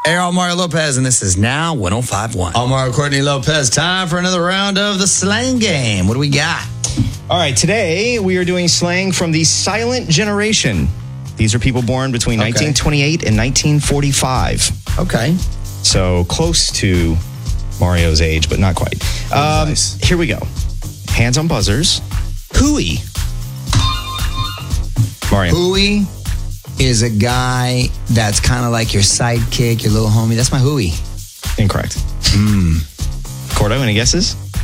Hey, I'm Mario Lopez, and this is Now 105.1. I'm Mario Courtney Lopez. Time for another round of the slang game. What do we got? All right, today we are doing slang from the silent generation. These are people born between 1928 and 1945. Okay. So close to Mario's age, but not quite. Nice. Here we go. Hands on buzzers. Hooey. Mario. Hooey is a guy that's kind of like your sidekick, your little homie. That's my hooey. Incorrect. Cordo, any guesses?